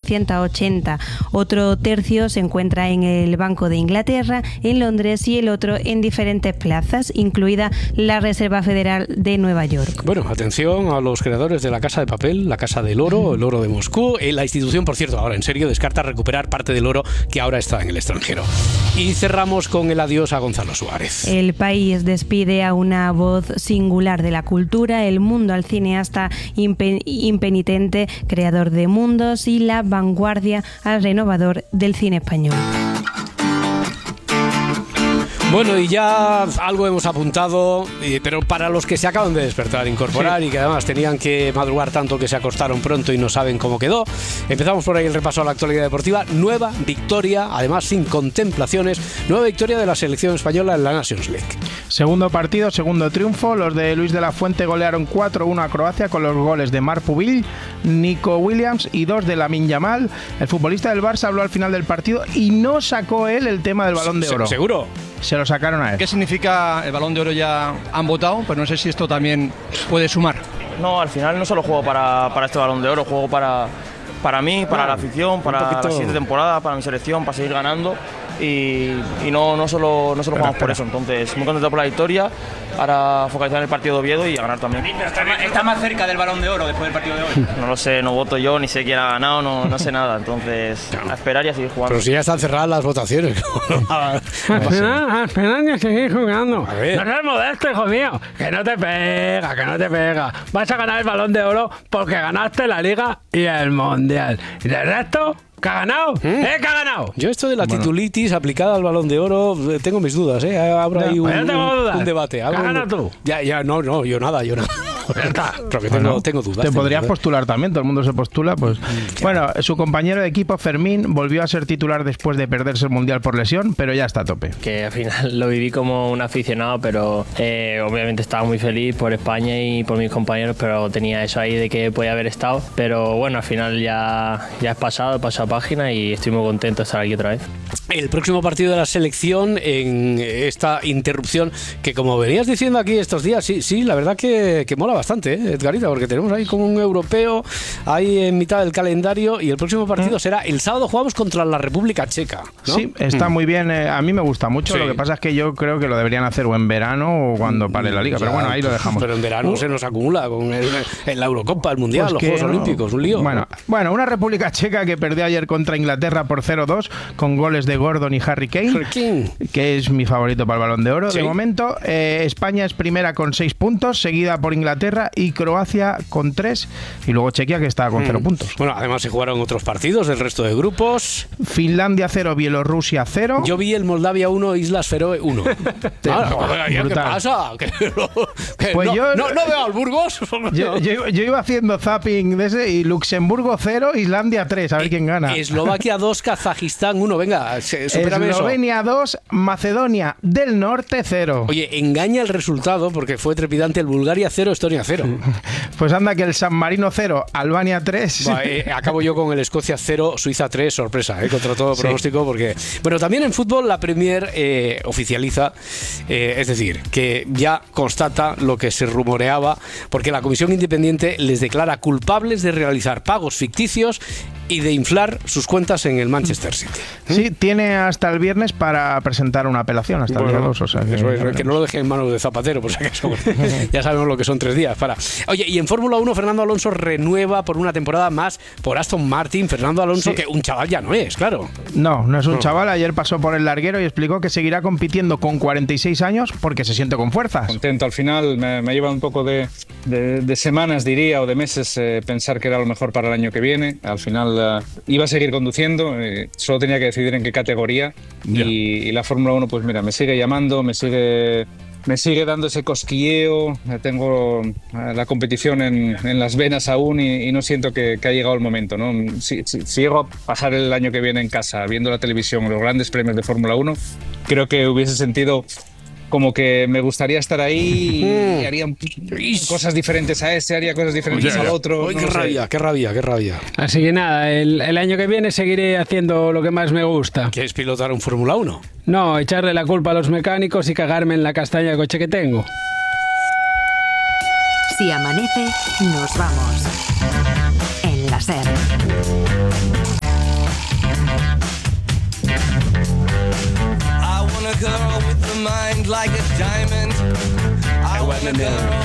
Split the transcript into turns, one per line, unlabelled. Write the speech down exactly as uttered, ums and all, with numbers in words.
seiscientos ochenta. Otro tercio se encuentra en el Banco de Inglaterra, en Londres, y el otro en diferentes plazas, incluida la Reserva Federal de Nueva York.
Bueno, atención a los creadores de la Casa de Papel, la Casa del Oro, el oro de Moscú. Eh, la institución, por cierto, ahora en serio, descarta recuperar parte del oro que ahora está en el extranjero. Y cerramos con el adiós a Gonzalo Suárez.
El País despide a una voz singular de la cultura, el mundo al cineasta impen- impenitente, creador de mundos, y la vanguardia al renovador del cine español.
Bueno, y ya algo hemos apuntado, pero para los que se acaban de despertar, incorporar, sí, y que además tenían que madrugar tanto que se acostaron pronto y no saben cómo quedó, empezamos por ahí el repaso a la actualidad deportiva. Nueva victoria, además sin contemplaciones, nueva victoria de la selección española en la Nations League.
Segundo partido, segundo triunfo. Los de Luis de la Fuente golearon cuatro uno a Croacia con los goles de Marc Pubil, Nico Williams y dos de Lamine Yamal. El futbolista del Barça habló al final del partido y no sacó él el tema del Balón de Oro.
¿Seguro?
Se lo sacaron a él.
¿Qué significa el Balón de Oro? Ya han votado, pero no sé si esto también puede sumar.
No, al final no solo juego para, para este Balón de Oro, juego para, para mí, para la afición, para la siguiente temporada, para mi selección, para seguir ganando. Y, y no, no solo, no solo jugamos por eso. Entonces, muy contento por la victoria. Ahora focalizar en el partido de Oviedo y a ganar también.
Está más, está más cerca del Balón de Oro después del partido de hoy.
No lo sé, no voto yo, ni sé quién ha ganado, no, no sé nada. Entonces, a esperar y a seguir jugando.
Pero si ya están cerradas las votaciones.
A esperar, a esperar y a seguir jugando. A ver. No seas modesto, hijo mío. Que no te pega, que no te pega. Vas a ganar el Balón de Oro porque ganaste la Liga y el Mundial. Y del resto... ¿Qué ha ganado? ¿Eh? ¿Qué ha ganado?
Yo esto de la bueno. titulitis aplicada al Balón de Oro tengo mis dudas, ¿eh? Habrá ahí un, un, un debate.
¿Qué has ganado tú?
Ya, ya, no, no, yo nada, yo nada. Pero que tengo, bueno, tengo dudas.
Te
tengo
podrías
dudas.
postular también, todo el mundo se postula. Pues bueno, su compañero de equipo Fermín volvió a ser titular después de perderse el Mundial por lesión, pero ya está a tope.
Que al final lo viví como un aficionado, pero eh, obviamente estaba muy feliz por España y por mis compañeros, pero tenía eso ahí de que podía haber estado. Pero bueno, al final ya, ya es pasado, pasado página y estoy muy contento de estar aquí otra vez.
El próximo partido de la selección en esta interrupción que, como venías diciendo aquí estos días, sí, sí, la verdad que, que mola bastante, ¿eh, Edgarita? Porque tenemos ahí como un europeo ahí en mitad del calendario y el próximo partido mm. será el sábado. Jugamos contra la República Checa, ¿no?
Sí, está mm. muy bien, eh, a mí me gusta mucho. Sí. Lo que pasa es que yo creo que lo deberían hacer o en verano o cuando pare la liga, ya, pero bueno, ahí lo dejamos.
Pero en verano uh. se nos acumula con el, el, la Eurocopa, el Mundial, pues los Juegos no. Olímpicos, un lío.
Bueno, bueno, una República Checa que perdió ayer contra Inglaterra por cero dos con goles de Gordon y Harry Kane, Harry Kane. que es mi favorito para el Balón de Oro. Sí. De momento, eh, España es primera con seis puntos, seguida por Inglaterra y Croacia con tres, y luego Chequia, que está con mm. cero puntos.
Bueno, además se jugaron otros partidos del resto de grupos.
Finlandia cero, Bielorrusia cero.
Yo vi el Moldavia uno, Islas Feroe uno. ah, ¿Qué pasa? ¿Qué, qué, pues no, yo, no, no veo al Burgos.
yo, yo, yo iba haciendo zapping de ese y Luxemburgo cero, Islandia tres, a ver eh, quién gana.
Eslovaquia dos, Kazajistán uno, venga, supérame eso.
Eslovenia dos, Macedonia del Norte cero.
Oye, engaña el resultado porque fue trepidante. El Bulgaria cero, Estonia cero.
Pues anda que el San Marino cero, Albania tres.
Va, eh, acabo yo con el Escocia cero, Suiza tres, sorpresa, eh, contra todo pronóstico, sí. Porque... Bueno, también en fútbol la Premier eh, oficializa, eh, es decir, que ya constata lo que se rumoreaba, porque la Comisión Independiente les declara culpables de realizar pagos ficticios y de inflar sus cuentas en el Manchester City.
¿Mm? Sí, tiene hasta el viernes para presentar una apelación, hasta bueno, el día dos. O sea, que,
eso es, que no lo deje en manos de Zapatero, por si acaso. Ya sabemos lo que son tres días. Para. Oye, y en Fórmula uno, Fernando Alonso renueva por una temporada más por Aston Martin. Fernando Alonso, sí. que un chaval ya no es, claro.
No, no es un no. chaval. Ayer pasó por el larguero y explicó que seguirá compitiendo con cuarenta y seis años porque se siente con fuerzas.
Contento. Al final me, me lleva un poco de, de, de semanas, diría, o de meses eh, pensar que era lo mejor para el año que viene. Al final uh, iba a seguir conduciendo, eh, solo tenía que decidir en qué categoría. Yeah. Y, y la Fórmula uno, pues mira, me sigue llamando, me sigue... Me sigue dando ese cosquilleo, tengo la competición en, en las venas aún y, y no siento que, que ha llegado el momento, ¿no? Si, si, si llego a pasar el año que viene en casa viendo la televisión, los grandes premios de Fórmula uno, creo que hubiese sentido como que me gustaría estar ahí y haría cosas diferentes a ese, haría cosas diferentes Oye, al otro.
Oye,
no
qué
sé.
rabia, qué rabia, qué rabia.
Así que nada, el, el año que viene seguiré haciendo lo que más me gusta.
¿Quieres pilotar un Fórmula uno?
No, echarle la culpa a los mecánicos y cagarme en la castaña de coche que tengo.
Si amanece, nos vamos. En la SER. girl with a mind like a diamond. I want a girl